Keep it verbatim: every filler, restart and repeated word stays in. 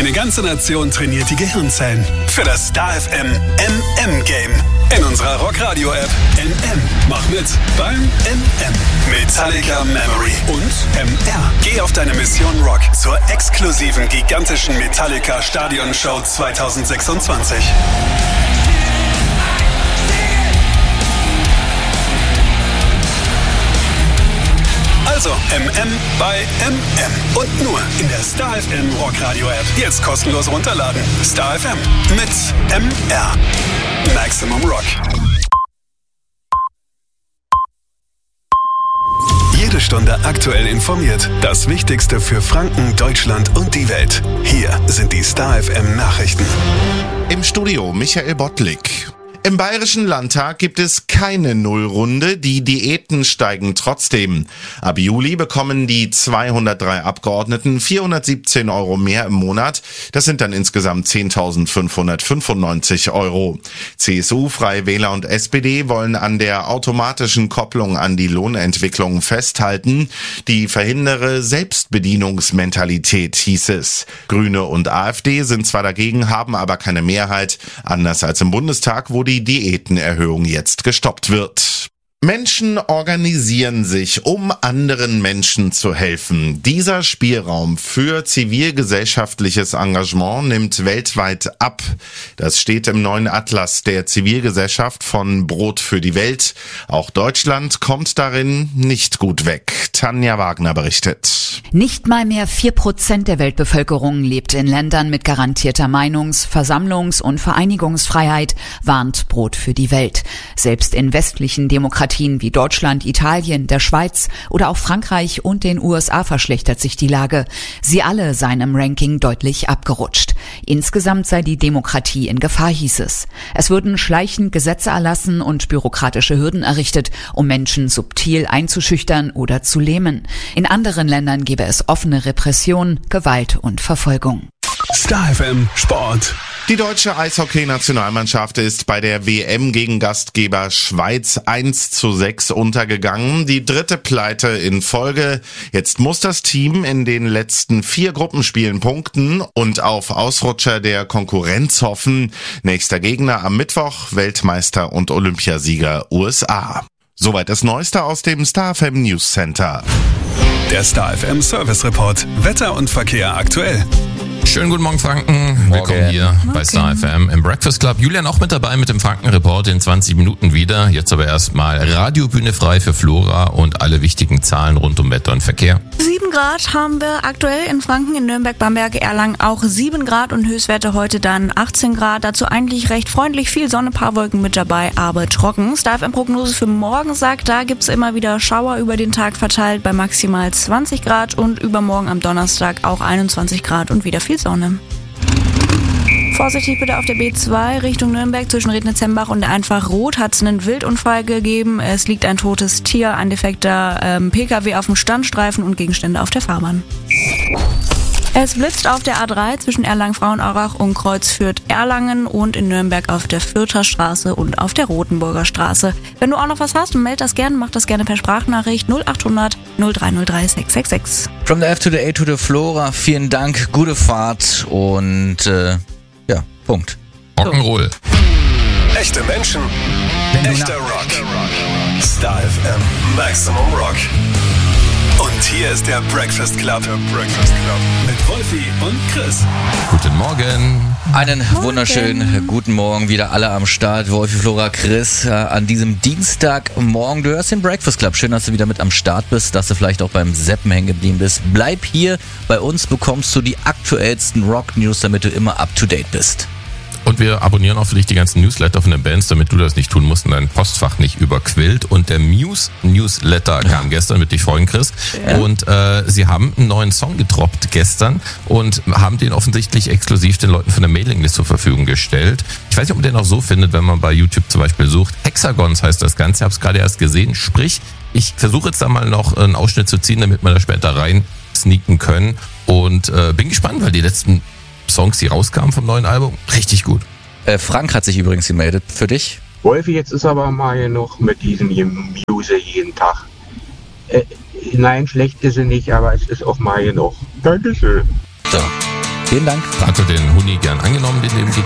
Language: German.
Eine ganze Nation trainiert die Gehirnzellen für das Star F M M M-Game. In unserer Rockradio-App M M. Mach mit beim M M. Metallica Memory und M R. Geh auf deine Mission Rock zur exklusiven gigantischen Metallica Stadionshow zwanzig sechsundzwanzig. Also M M bei M M. Und nur in der Star F M Rockradio App. Jetzt kostenlos runterladen. Star F M mit M R. Maximum Rock. Jede Stunde aktuell informiert. Das Wichtigste für Franken, Deutschland und die Welt. Hier sind die Star F M Nachrichten. Im Studio Michael Bottlik. Im Bayerischen Landtag gibt es keine Nullrunde, die Diäten steigen trotzdem. Ab Juli bekommen die zweihundertdrei Abgeordneten vierhundertsiebzehn Euro mehr im Monat. Das sind dann insgesamt zehntausendfünfhundertfünfundneunzig Euro. C S U, Freie Wähler und S P D wollen an der automatischen Kopplung an die Lohnentwicklung festhalten. Die verhindere Selbstbedienungsmentalität, hieß es. Grüne und AfD sind zwar dagegen, haben aber keine Mehrheit, anders als im Bundestag, wo die die Diätenerhöhung jetzt gestoppt wird. Menschen organisieren sich, um anderen Menschen zu helfen. Dieser Spielraum für zivilgesellschaftliches Engagement nimmt weltweit ab. Das steht im neuen Atlas der Zivilgesellschaft von Brot für die Welt. Auch Deutschland kommt darin nicht gut weg. Tanja Wagner berichtet. Nicht mal mehr vier Prozent der Weltbevölkerung lebt in Ländern mit garantierter Meinungs-, Versammlungs- und Vereinigungsfreiheit, warnt Brot für die Welt. Selbst in westlichen Demokratien wie Deutschland, Italien, der Schweiz oder auch Frankreich und den U S A verschlechtert sich die Lage. Sie alle seien im Ranking deutlich abgerutscht. Insgesamt sei die Demokratie in Gefahr, hieß es. Es würden schleichend Gesetze erlassen und bürokratische Hürden errichtet, um Menschen subtil einzuschüchtern oder zu lähmen. In anderen Ländern gäbe es offene Repression, Gewalt und Verfolgung. Star F M Sport. Die deutsche Eishockey-Nationalmannschaft ist bei der W M gegen Gastgeber Schweiz eins zu sechs untergegangen. Die dritte Pleite in Folge. Jetzt muss das Team in den letzten vier Gruppenspielen punkten und auf Ausrutscher der Konkurrenz hoffen. Nächster Gegner am Mittwoch, Weltmeister und Olympiasieger U S A. Soweit das Neueste aus dem Star F M News Center. Der Star F M Service Report. Wetter und Verkehr aktuell. Schönen guten Morgen, Franken. Morgen. Willkommen hier Morgen. Bei Star F M im Breakfast Club. Julian auch mit dabei mit dem Franken-Report in zwanzig Minuten wieder. Jetzt aber erstmal Radiobühne frei für Flora und alle wichtigen Zahlen rund um Wetter und Verkehr. sieben Grad haben wir aktuell in Franken, in Nürnberg, Bamberg, Erlangen auch sieben Grad und Höchstwerte heute dann achtzehn Grad. Dazu eigentlich recht freundlich, viel Sonne, paar Wolken mit dabei, aber trocken. Star F M-Prognose für morgen sagt, da gibt's immer wieder Schauer über den Tag verteilt bei maximal zwanzig Grad und übermorgen am Donnerstag auch einundzwanzig Grad und wieder viel Sonne. Vorsichtig bitte auf der B zwei Richtung Nürnberg zwischen Rednitz-Hembach und der Einfach Rot hat es einen Wildunfall gegeben. Es liegt ein totes Tier, ein defekter ähm, P K W auf dem Standstreifen und Gegenstände auf der Fahrbahn. Es blitzt auf der A drei zwischen Erlangen-Frauenaurach und Kreuz Fürth-Erlangen und in Nürnberg auf der Fürther Straße und auf der Rotenburger Straße. Wenn du auch noch was hast, meld das gerne, mach das gerne per Sprachnachricht null acht hundert null drei null drei sechs sechs sechs. From the F to the A to the Flora, vielen Dank, gute Fahrt und äh, ja, Punkt. Rock'n'Roll. Echte Menschen, echter Rock. Star F M Maximum Rock. Und hier ist der Breakfast Club. Der Breakfast Club. Mit Wolfi und Chris. Guten Morgen. Einen wunderschönen guten Morgen, wieder alle am Start. Wolfi, Flora, Chris, äh, an diesem Dienstagmorgen. Du hörst den Breakfast Club. Schön, dass du wieder mit am Start bist, dass du vielleicht auch beim Seppen hängen geblieben bist. Bleib hier, bei uns bekommst du die aktuellsten Rock-News, damit du immer up-to-date bist. Und wir abonnieren auch für dich die ganzen Newsletter von den Bands, damit du das nicht tun musst und dein Postfach nicht überquillt. Und der Muse-Newsletter kam gestern, mit dich freuen, Chris. Ja. Und äh, sie haben einen neuen Song gedroppt gestern und haben den offensichtlich exklusiv den Leuten von der Mailinglist zur Verfügung gestellt. Ich weiß nicht, ob man den auch so findet, wenn man bei YouTube zum Beispiel sucht. Hexagons heißt das Ganze, ich habe es gerade erst gesehen. Sprich, ich versuche jetzt da mal noch einen Ausschnitt zu ziehen, damit wir da später rein sneaken können. Und äh, bin gespannt, weil die letzten Songs, die rauskamen vom neuen Album, richtig gut. Äh, Frank hat sich übrigens gemeldet für dich. Wolfi, jetzt ist aber mal noch mit diesem Muse jeden Tag. Äh, nein, schlecht ist sie nicht, aber es ist auch mal genug. Dankeschön. So. Vielen Dank. Hat er den Huni gern angenommen, den du ihm